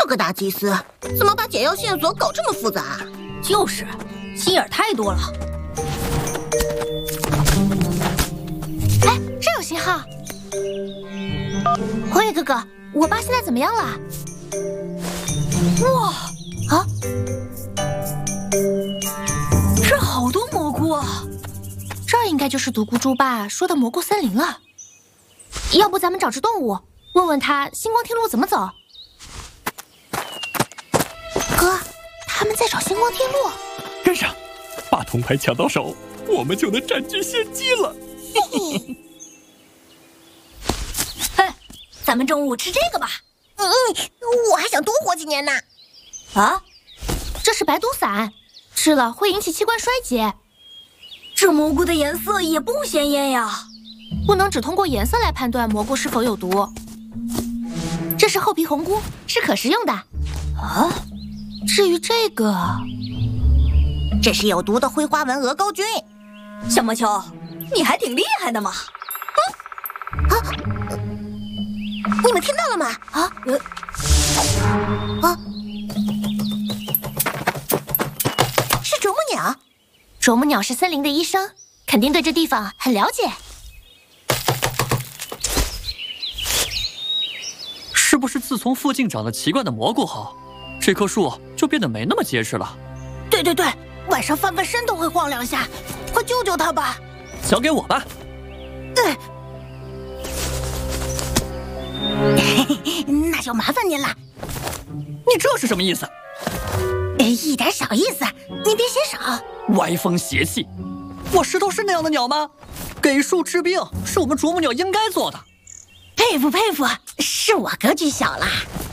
个大祭司，怎么把解药线索搞这么复杂？ 就是，心眼太多了。 哎，这有信号。红叶哥哥，我爸现在怎么样了？ 哇啊！ 这好多蘑菇啊！ 这应该就是独孤猪爸说的蘑菇森林了。要不咱们找只动物，问问他星光天路怎么走？哥，他们在找星光天路。 跟上，把铜牌抢到手，我们就能占据先机了。 嘿，咱们中午吃这个吧。 我还想多活几年呢。 啊， 这是白毒散，吃了会引起器官衰竭。 这蘑菇的颜色也不鲜艳呀， 不能只通过颜色来判断蘑菇是否有毒。这是厚皮红菇，是可食用的。 啊， 至于这个， 这是有毒的灰花纹鹅膏菌。 小毛球，你还挺厉害的嘛。 你们听到了吗？是啄木鸟。 啄木鸟是森林的医生，肯定对这地方很了解。 是不是自从附近长了奇怪的蘑菇后，这棵树就变得没那么结实了？ 对，晚上翻身都会晃两下，快救救他吧！ 交给我吧。 那就麻烦您了。 你这是什么意思？ 一点小意思，您别嫌少。 歪风邪气！我石头是那样的鸟吗？给树治病是我们啄木鸟应该做的。 佩服，是我格局小啦。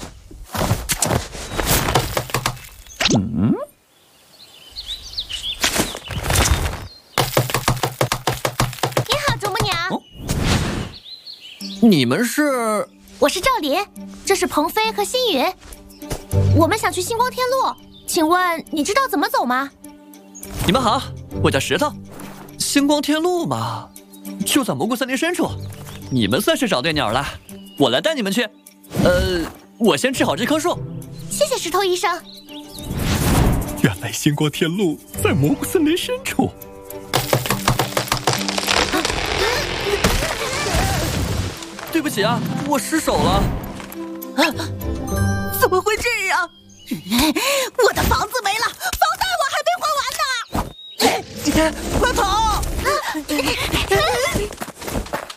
你好，啄木鸟。 你们是？ 我是赵林，这是鹏飞和星云。我们想去星光天路，请问你知道怎么走吗？ 你们好，我叫石头。星光天路嘛，就在蘑菇森林深处。你们算是找对鸟了，我来带你们去。我先治好这棵树。 谢谢石头医生。 原来星光天路在蘑菇森林深处。 对不起啊，我失手了。 怎么会这样？我的房子没了，房贷我还没还完呢！快跑！